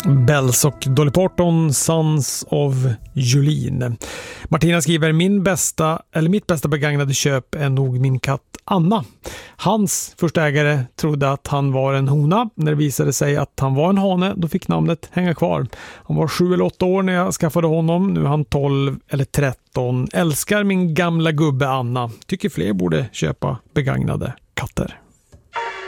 Bells och Dolly Parton, Sons of Jolene. Martina skriver: mitt bästa begagnade köp är nog min katt Anna. Hans första ägare trodde att han var en hona. När det visade sig att han var en hane, då fick namnet hänga kvar. Han var 7 eller 8 år när jag skaffade honom. Nu är han 12 eller 13. Älskar min gamla gubbe Anna. Tycker fler borde köpa begagnade katter.